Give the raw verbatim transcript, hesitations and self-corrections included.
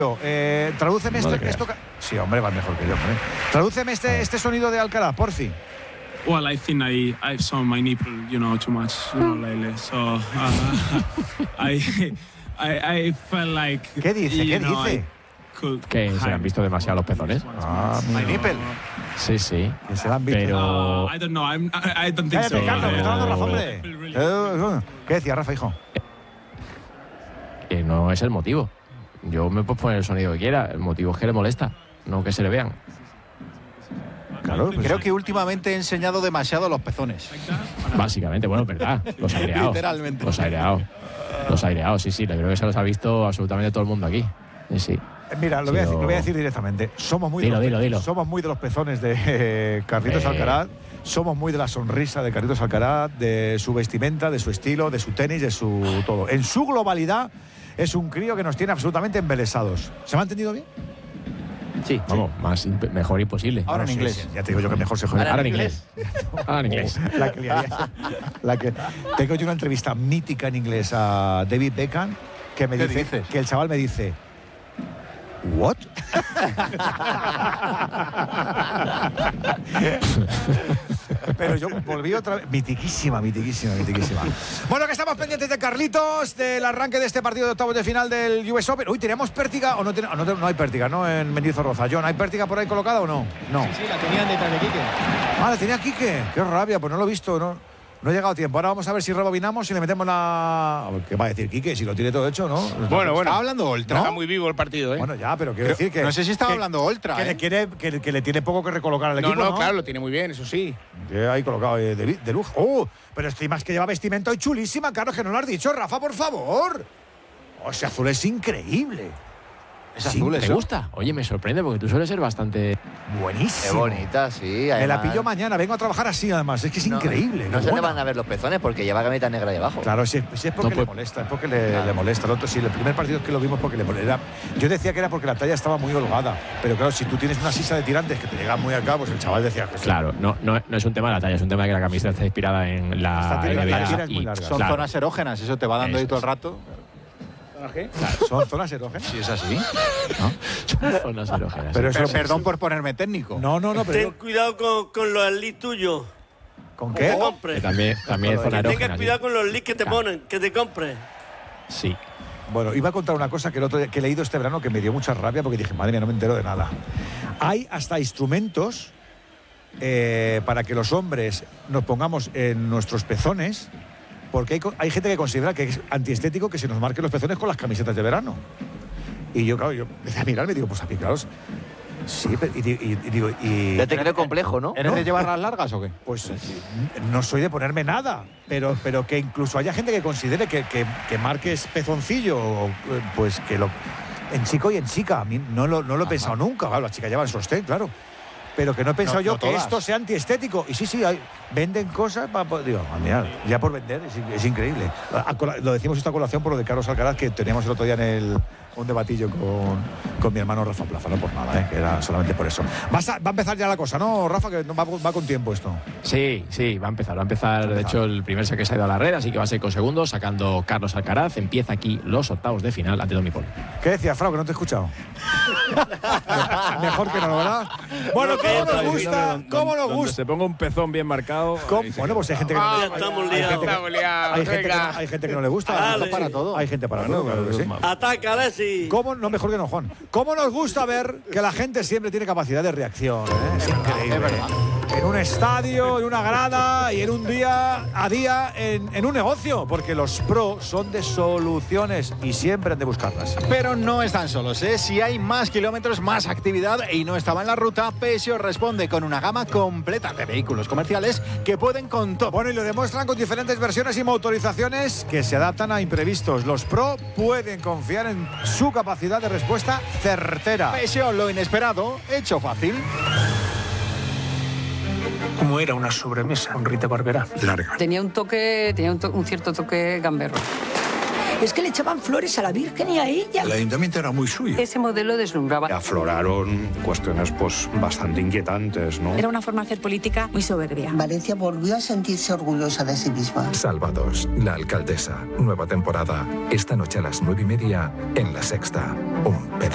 Eh, tradúceme no este, esto. Sí, hombre, va mejor que yo. Hombre. Tradúceme este, este sonido de Alcaraz, porfi. Well, I think I I've shown my nipple, you know, too much, you know, lately. So uh, I, I I felt like. ¿Qué dice? ¿Qué know, dice? Que se le han visto demasiado los pezones. Ah, My nipple. Sí, sí. Que se le han visto. Pero. Uh, I don't know. I'm, I, I don't think Cállate, so. Carlos, que está dando razón, I hombre. feel really- Eh, ¿Qué decía Rafa, hijo? Que no es el motivo. Yo me puedo poner el sonido que quiera. El motivo es que le molesta, no que se le vean. Claro, pues Creo que últimamente he enseñado demasiado los pezones. Básicamente, bueno, es verdad. Los aireados. Literalmente. Los aireados. Los aireados, sí, sí. Yo creo que se los ha visto absolutamente todo el mundo aquí. Sí, sí. Mira, lo, Sí, voy a decir, lo- lo voy a decir directamente. Somos muy, Dilo, de, los, dilo, dilo. somos muy de los pezones de eh, Carlitos Eh. Alcaraz. Somos muy de la sonrisa de Carlitos Alcaraz, de su vestimenta, de su estilo, de su tenis, de su todo. En su globalidad, es un crío que nos tiene absolutamente embelesados. ¿Se me ha entendido bien? Sí, vamos, más imp- mejor imposible. Ahora en Sí, inglés. sí, ya te digo yo que mejor se juega. Ahora en inglés. Ahora en inglés. La que, liaría- la que tengo yo una entrevista mítica en inglés a David Beckham que me ¿Qué dice dices? que el chaval me dice ¿what? Pero yo volví otra vez. Mitiquísima, mitiquísima, mitiquísima. Bueno, que estamos pendientes de Carlitos, del arranque de este partido de octavos de final del U S Open. Uy, ¿teníamos pértiga o no? ten- no, ten- no hay pértiga, ¿no? En Mendizorroza. John, ¿hay pértiga por ahí colocada o no? No. Sí, la tenían detrás de Quique. Ah, la tenía Quique. Qué rabia, pues no lo he visto, no. No he llegado a tiempo. Ahora vamos a ver si rebobinamos y le metemos la. ¿Qué va a decir Quique? Si lo tiene todo hecho, ¿no? Bueno, bueno. Estaba hablando Oltra. Está muy vivo el partido, ¿eh? Bueno, ya, pero quiero Creo- decir que. no sé si estaba que- hablando Oltra, Que, ¿eh? le quiere, que, que le tiene poco que recolocar al no, equipo. no, No, claro, lo tiene muy bien, eso sí. Que ahí colocado eh, de, de lujo. ¡Oh! Pero estoy más que lleva vestimenta hoy chulísima, claro, que no lo has dicho, Rafa, por favor. Oh, ese azul es increíble. Es Sí, azul, ¿Te eso. gusta? Oye, me sorprende porque tú sueles ser bastante. Qué Buenísimo. bonita, sí. Me la además. pillo mañana, vengo a trabajar así, además. Es que es No, increíble. No qué se le buena. van a ver los pezones porque lleva camita negra debajo. Claro, si, si es porque No, le pues- molesta, es porque le, Claro. le molesta. El otro, sí, el primer partido que lo vimos porque le molesta. Yo decía que era porque la talla estaba muy holgada. Pero claro, si tú tienes una sisa de tirantes que te llega muy acá, pues el chaval decía que sí. Claro, no, no, no es un tema de la talla, es un tema de que la camiseta está inspirada en la Esta tira- la N B A. tira es muy y- larga. Son claro, zonas erógenas, eso te va dando Eso ahí todo el es. rato. Son zonas erógenas. Si es así. zonas erógenas. Pero eso, Per- perdón por ponerme técnico. No, no, no, Ten pero. cuidado con, con los leads tuyos. ¿Con Que qué? te compres. Que también, también es zona Tengas erógena. cuidado sí. con los leads que te Claro. ponen, que te compres. Sí. Bueno, iba a contar una cosa que, el otro día- que he leído este verano que me dio mucha rabia porque dije, madre mía, no me entero de nada. Hay hasta instrumentos eh, para que los hombres nos pongamos en nuestros pezones, porque hay, co- hay gente que considera que es antiestético que se nos marquen los pezones con las camisetas de verano. Y yo, claro, yo empecé a mirarme y digo, pues a mí, claro, sí, pero- y, di- y- y digo, y, Ya te creo complejo, ¿no? ¿Eres ¿No? de llevar las largas o qué? pues no soy de ponerme nada, pero, pero que incluso haya gente que considere que, que, que marques pezoncillo, o, eh, pues que lo. En chico y en chica, a mí no lo, no lo he pensado nunca. Claro, las chicas llevan sostén, claro. Pero que no he pensado No- yo no que todas. esto sea antiestético. Y sí, sí, hay, venden cosas para. Digo, ah, mira, ya por vender, es, in- es increíble. A- a cola- lo decimos esta colación por lo de Carlos Alcaraz, que teníamos el otro día en el. Un debatillo con, con mi hermano Rafa Plaza, no por nada, ¿eh? Que era solamente por eso. Vas a- va a empezar ya la cosa, ¿no, Rafa? Que no va, va con tiempo esto. Sí, sí, va a empezar. Va a empezar, de hecho, el primer set que se ha ido a la red, así que va a ser con segundos, sacando Carlos Alcaraz. Empieza aquí los octavos de final ante Domipol. ¿Qué decías, Frau? Que no te he escuchado. Mejor que no, ¿verdad? Bueno, ¿cómo nos gusta? ¿Cómo nos Donde gusta? se ponga un pezón bien marcado. ¿Cómo? ahí se Bueno, pues hay queda. gente que no, Ya hay- estamos hay liados. gente que- Estamos liados, hay gente que venga. no- hay gente que no le gusta. Dale. Hay para todo. Hay gente para todo, claro que sí. Ataca, Alexis. ¿Cómo? No, mejor que no, Juan. ¿Cómo nos gusta ver que la gente siempre tiene capacidad de reacción? ¿eh? Es increíble. Es verdad. En un estadio, en una grada y en un día a día en, en un negocio, porque los pros son de soluciones y siempre han de buscarlas. Pero no están solos, ¿eh? Si hay más kilómetros, más actividad y no estaba en la ruta, Peugeot responde con una gama completa de vehículos comerciales que pueden con todo. Bueno, y lo demuestran con diferentes versiones y motorizaciones que se adaptan a imprevistos. Los Pro pueden confiar en su capacidad de respuesta certera. Peugeot, lo inesperado, hecho fácil. Como era una sobremesa con Rita Barberá. Larga. Tenía un toque, tenía un, to- un cierto toque gamberro. Es que le echaban flores a la Virgen y a ella. El ayuntamiento era muy suyo. Ese modelo deslumbraba. Afloraron cuestiones pues bastante inquietantes, ¿no? Era una forma de hacer política muy soberbia. Valencia volvió a sentirse orgullosa de sí misma. Salvados, la alcaldesa. Nueva temporada. Esta noche a las nueve y media en La Sexta. Un pedazo.